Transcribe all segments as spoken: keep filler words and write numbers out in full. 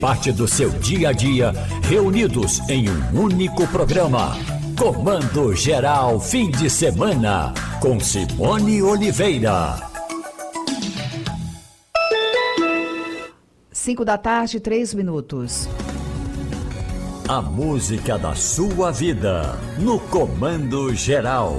Parte do seu dia a dia, reunidos em um único programa. Comando Geral Fim de Semana, com Simone Oliveira. Cinco da tarde, três minutos. A música da sua vida, no Comando Geral.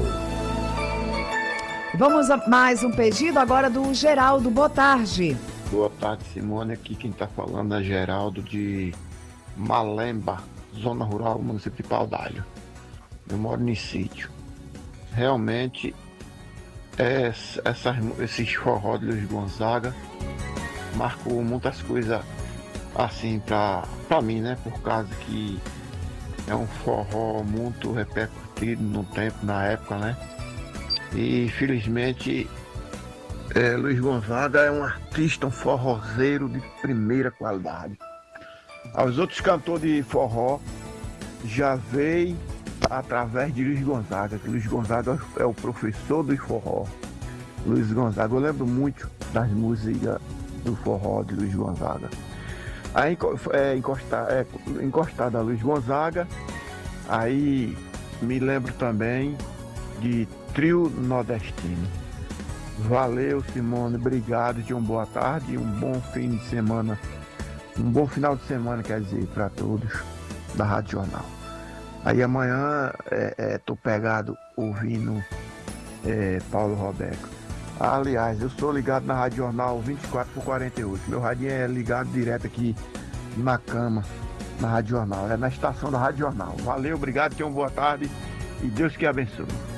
Vamos a mais um pedido agora do Geraldo. Boa tarde. Boa tarde, Simone. Aqui quem está falando é Geraldo de Malemba, zona rural, município de Paudalho. Eu moro nesse sítio. Realmente, é, essa, esse forró de Luiz Gonzaga marcou muitas coisas assim pra, pra mim, né? Por causa que é um forró muito repercutido no tempo, na época, né? E felizmente é, Luiz Gonzaga é um artista, um forrozeiro de primeira qualidade. Os outros cantores de forró já veio através de Luiz Gonzaga, que Luiz Gonzaga é o professor do forró. Luiz Gonzaga, eu lembro muito das músicas do forró de Luiz Gonzaga. Aí é, encostar, é, encostado a Luiz Gonzaga, aí me lembro também de Trio Nordestino. Valeu, Simone, obrigado, de uma boa tarde e um bom fim de semana, um bom final de semana, quer dizer, para todos da Rádio Jornal. Aí amanhã é, é, tô pegado ouvindo é, Paulo Roberto. Ah, aliás, eu sou ligado na Rádio Jornal vinte e quatro por quarenta e oito. Meu radinho é ligado direto aqui na cama, na Rádio Jornal. É na estação da Rádio Jornal. Valeu, obrigado, tenham uma boa tarde e Deus que abençoe.